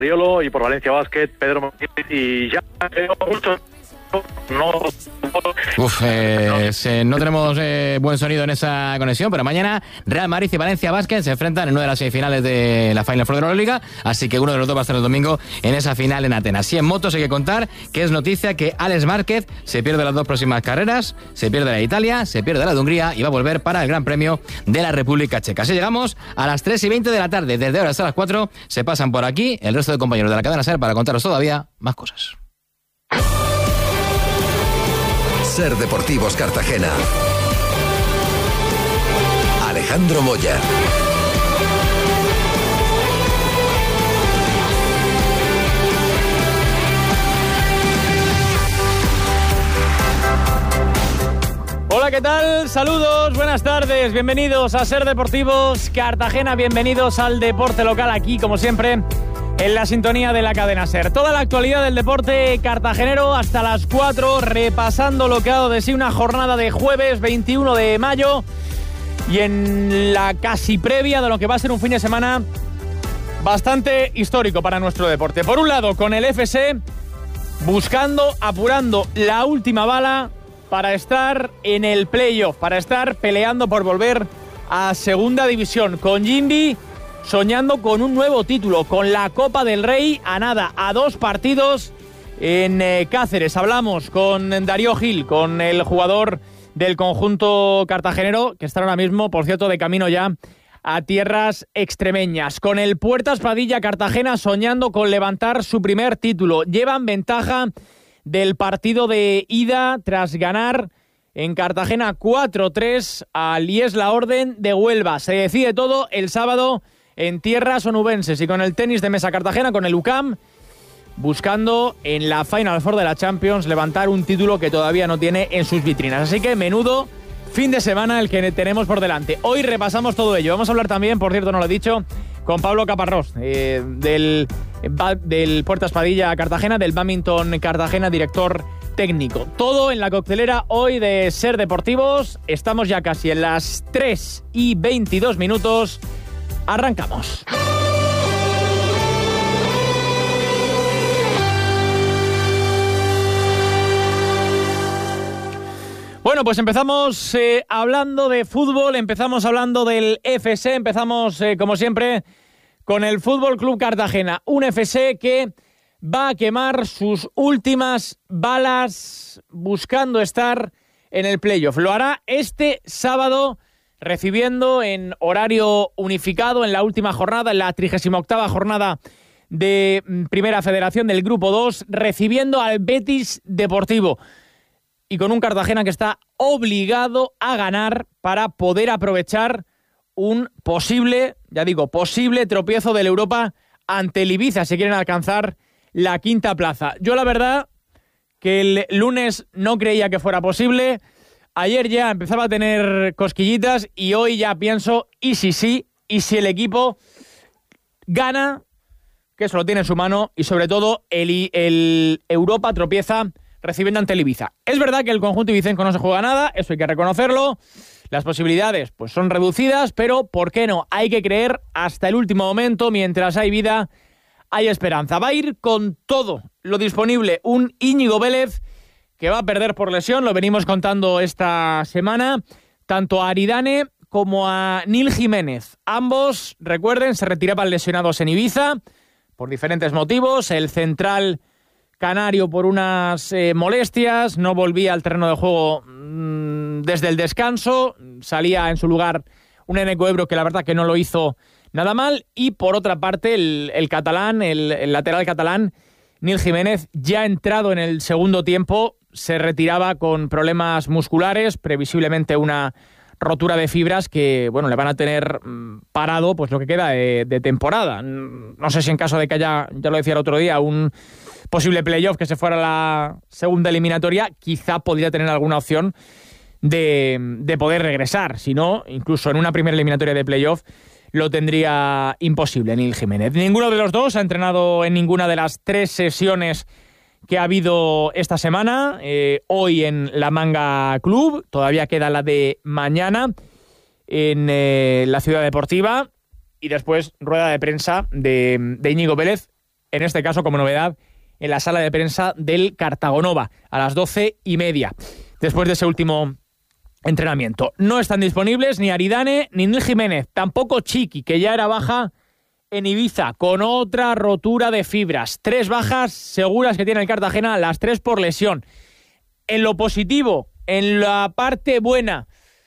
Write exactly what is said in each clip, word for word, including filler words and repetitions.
Diolo y por Valencia Basket, Pedro Martínez y ya veo mucho. No, Uf, eh, se, no tenemos eh, buen sonido en esa conexión, pero mañana Real Madrid y Valencia Basket se enfrentan en una de las semifinales de la Final Four de la Liga, así que uno de los dos va a estar el domingo en esa final en Atenas. Y en motos hay que contar que es noticia que Alex Márquez se pierde las dos próximas carreras, se pierde la de Italia, se pierde la de Hungría y va a volver para el Gran Premio de la República Checa. Así llegamos a las tres y veinte de la tarde, desde ahora hasta las cuatro se pasan por aquí el resto de compañeros de la cadena SER para contaros todavía más cosas. SER Deportivos Cartagena. Alejandro Moya. Hola, ¿qué tal? Saludos, buenas tardes, bienvenidos a SER Deportivos Cartagena, bienvenidos al deporte local aquí, como siempre, en la sintonía de la cadena SER. Toda la actualidad del deporte cartagenero hasta las cuatro, repasando lo que ha dado de sí una jornada de jueves veintiuno de mayo y en la casi previa de lo que va a ser un fin de semana bastante histórico para nuestro deporte. Por un lado, con el F S buscando, apurando la última bala para estar en el playoff, para estar peleando por volver a segunda división, con Jimby soñando con un nuevo título, con la Copa del Rey a nada, a dos partidos en eh, Cáceres. Hablamos con Darío Gil, con el jugador del conjunto cartagenero, que está ahora mismo, por cierto, de camino ya a tierras extremeñas. Con el Puertas Padilla Cartagena soñando con levantar su primer título. Llevan ventaja del partido de ida tras ganar en Cartagena cuatro tres al I E S La Orden de Huelva. Se decide todo el sábado en tierras onubenses y con el tenis de mesa Cartagena, con el U C A M, buscando en la Final Four de la Champions levantar un título que todavía no tiene en sus vitrinas. Así que menudo fin de semana el que tenemos por delante. Hoy repasamos todo ello. Vamos a hablar también, por cierto, no lo he dicho, con Pablo Caparrós, eh, del, del Puertas Padilla Cartagena, del Badminton Cartagena, director técnico. Todo en la coctelera hoy de SER Deportivos. Estamos ya casi en las tres y veintidós minutos. Arrancamos. Bueno, pues empezamos eh, hablando de fútbol, empezamos hablando del F S, empezamos eh, como siempre con el Fútbol Club Cartagena, un F S que va a quemar sus últimas balas buscando estar en el playoff. Lo hará este sábado, recibiendo en horario unificado en la última jornada, en la trigésima octava jornada de Primera Federación del Grupo dos, recibiendo al Betis Deportivo. Y con un Cartagena que está obligado a ganar para poder aprovechar un posible, ya digo, posible tropiezo del Europa ante el Ibiza si quieren alcanzar la quinta plaza. Yo la verdad que el lunes no creía que fuera posible. Ayer ya empezaba a tener cosquillitas y hoy ya pienso, y si sí, y si el equipo gana, que eso lo tiene en su mano, y sobre todo el, el Europa tropieza recibiendo ante el Ibiza. Es verdad que el conjunto ibicenco no se juega nada, eso hay que reconocerlo. Las posibilidades pues son reducidas, pero ¿por qué no? Hay que creer hasta el último momento, mientras hay vida, hay esperanza. Va a ir con todo lo disponible un Íñigo Vélez que va a perder por lesión, lo venimos contando esta semana, tanto a Aridane como a Nil Jiménez. Ambos, recuerden, se retiraban lesionados en Ibiza por diferentes motivos. El central canario por unas eh, molestias, no volvía al terreno de juego mmm, desde el descanso, salía en su lugar un Eneco Ebro que la verdad que no lo hizo nada mal, y por otra parte el, el catalán, el, el lateral catalán, Nil Jiménez, ya entrado en el segundo tiempo, se retiraba con problemas musculares, previsiblemente una rotura de fibras que, bueno, le van a tener mmm, parado pues lo que queda de, de temporada. No sé si en caso de que haya, ya lo decía el otro día, un posible playoff que se fuera a la segunda eliminatoria, quizá podría tener alguna opción de, de poder regresar. Si no, incluso en una primera eliminatoria de playoff lo tendría imposible Nil Jiménez. Ninguno de los dos ha entrenado en ninguna de las tres sesiones que ha habido esta semana. Eh, hoy en la Manga Club, todavía queda la de mañana en eh, la Ciudad Deportiva, y después rueda de prensa de, de Íñigo Vélez, en este caso como novedad, en la sala de prensa del Cartagonova, a las doce y media, después de ese último entrenamiento. No están disponibles ni Aridane ni Nil Jiménez, tampoco Chiqui, que ya era baja en Ibiza, con otra rotura de fibras. Tres bajas seguras que tiene el Cartagena, las tres por lesión. En lo positivo, en la parte buena,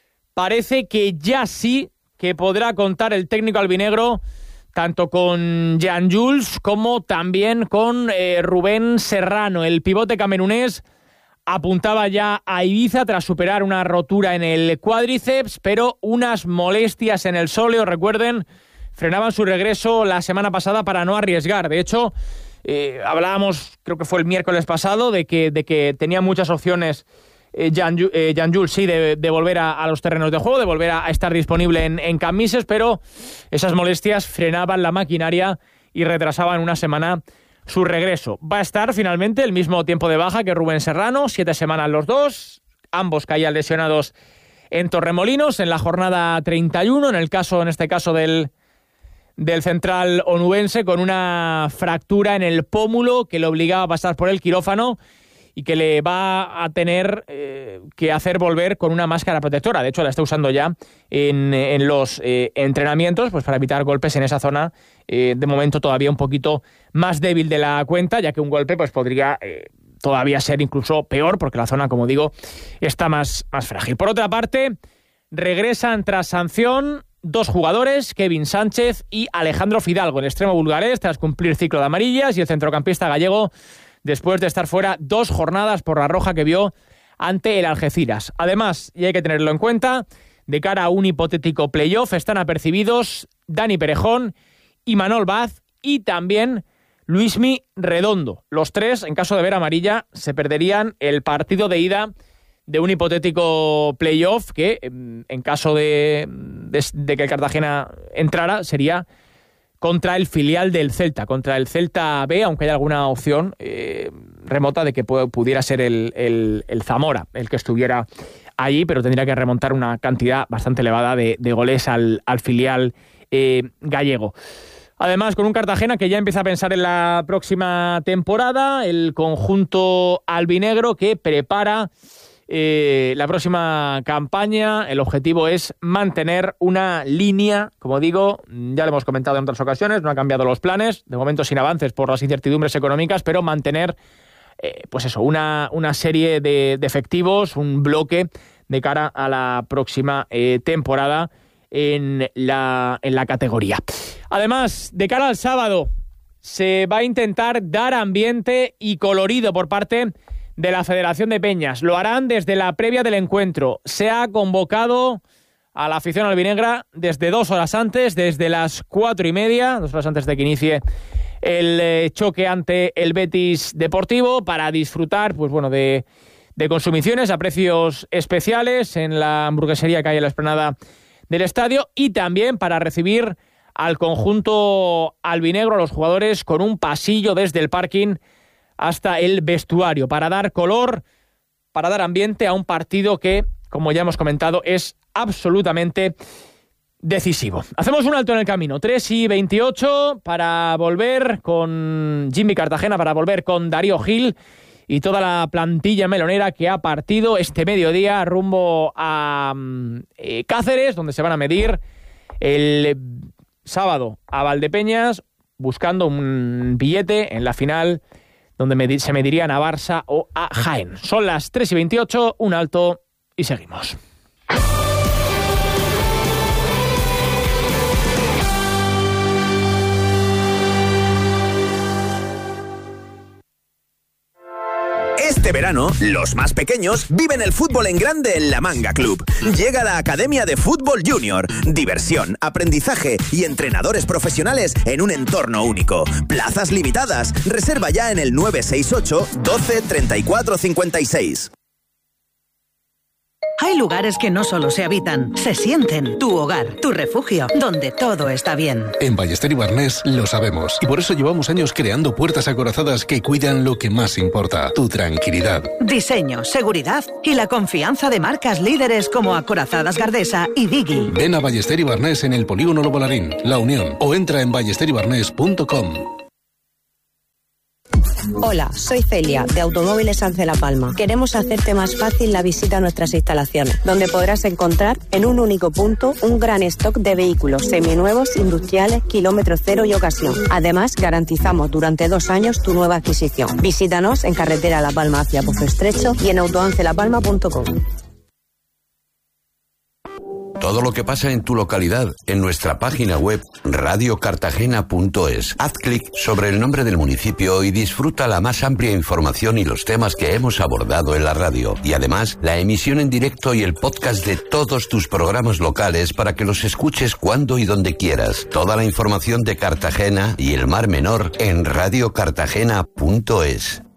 parece que ya sí que podrá contar el técnico albinegro tanto con Jean Jules como también con eh, Rubén Serrano. El pivote camerunés apuntaba ya a Ibiza tras superar una rotura en el cuádriceps, pero unas molestias en el sóleo, recuerden, frenaban su regreso la semana pasada para no arriesgar. De hecho, eh, hablábamos, creo que fue el miércoles pasado, de que, de que tenía muchas opciones eh, Jean, eh, Jean Jules, sí, de, de volver a, a los terrenos de juego, de volver a, a estar disponible en, en Camises, pero esas molestias frenaban la maquinaria y retrasaban una semana su regreso. Va a estar finalmente el mismo tiempo de baja que Rubén Serrano, siete semanas los dos, ambos caían lesionados en Torremolinos en la jornada treinta y uno, en el caso, en este caso del, del central onubense, con una fractura en el pómulo que le obligaba a pasar por el quirófano y que le va a tener eh, que hacer volver con una máscara protectora. De hecho, la está usando ya en, en los eh, entrenamientos, pues para evitar golpes en esa zona, eh, de momento todavía un poquito más débil de la cuenta, ya que un golpe pues podría eh, todavía ser incluso peor, porque la zona, como digo, está más, más frágil. Por otra parte, regresan tras sanción dos jugadores, Kevin Sánchez y Alejandro Fidalgo, el extremo bulgarés, tras cumplir ciclo de amarillas, y el centrocampista gallego, después de estar fuera dos jornadas por la roja que vio ante el Algeciras. Además, y hay que tenerlo en cuenta, de cara a un hipotético playoff, están apercibidos Dani Perejón, Imanol Vaz y también Luismi Redondo. Los tres, en caso de ver amarilla, se perderían el partido de ida de un hipotético playoff que, en caso de, de, de que el Cartagena entrara, sería contra el filial del Celta, contra el Celta B, aunque hay alguna opción eh, remota de que pudiera ser el, el, el Zamora el que estuviera allí, pero tendría que remontar una cantidad bastante elevada de, de goles al, al filial eh, gallego. Además, con un Cartagena que ya empieza a pensar en la próxima temporada, el conjunto albinegro que prepara Eh, la próxima campaña. El objetivo es mantener una línea, como digo, ya lo hemos comentado en otras ocasiones, no han cambiado los planes, de momento sin avances por las incertidumbres económicas, pero mantener eh, pues eso, una, una serie de, de efectivos, un bloque de cara a la próxima eh, temporada en la, en la categoría. Además, de cara al sábado, se va a intentar dar ambiente y colorido por parte de la Federación de Peñas. Lo harán desde la previa del encuentro. Se ha convocado a la afición albinegra desde dos horas antes, desde las cuatro y media, dos horas antes de que inicie el eh, choque ante el Betis Deportivo, para disfrutar, pues bueno, de, de consumiciones a precios especiales en la hamburguesería que hay en la explanada del estadio, y también para recibir al conjunto albinegro, a los jugadores, con un pasillo desde el parking hasta el vestuario, para dar color, para dar ambiente a un partido que, como ya hemos comentado, es absolutamente decisivo. Hacemos un alto en el camino, tres y veintiocho, para volver con Jimmy Cartagena, para volver con Darío Gil y toda la plantilla melonera que ha partido este mediodía rumbo a eh, Cáceres, donde se van a medir el sábado a Valdepeñas, buscando un billete en la final donde medir, se medirían a Barça o a Jaén. Son las tres y veintiocho, un alto y seguimos. Este verano, los más pequeños viven el fútbol en grande en La Manga Club. Llega la Academia de Fútbol Junior. Diversión, aprendizaje y entrenadores profesionales en un entorno único. Plazas limitadas. Reserva ya en el nueve seis ocho, doce, treinta y cuatro, cincuenta y seis. Hay lugares que no solo se habitan, se sienten. Tu hogar, tu refugio, donde todo está bien. En Ballester y Barnés lo sabemos. Y por eso llevamos años creando puertas acorazadas que cuidan lo que más importa, tu tranquilidad. Diseño, seguridad y la confianza de marcas líderes como Acorazadas Gardesa y Digi. Ven a Ballester y Barnés en el Polígono Lobolarín, La Unión, o entra en ballester y barnés punto com. Hola, soy Celia, de Automóviles Ance La Palma. Queremos hacerte más fácil la visita a nuestras instalaciones, donde podrás encontrar en un único punto un gran stock de vehículos seminuevos, industriales, kilómetro cero y ocasión. Además, garantizamos durante dos años tu nueva adquisición. Visítanos en carretera La Palma hacia Pozo Estrecho y en autoancelapalma punto com. Todo lo que pasa en tu localidad en nuestra página web radio cartagena punto es. Haz clic sobre el nombre del municipio y disfruta la más amplia información y los temas que hemos abordado en la radio. Y además, la emisión en directo y el podcast de todos tus programas locales para que los escuches cuando y donde quieras. Toda la información de Cartagena y el Mar Menor en radio cartagena punto es.